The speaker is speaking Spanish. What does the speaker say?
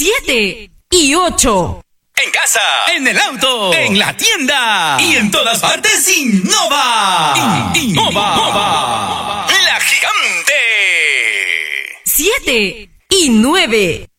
7 y 8. En casa, en el auto, en la tienda y en todas partes Innova. Innova. La gigante. 7 y 9.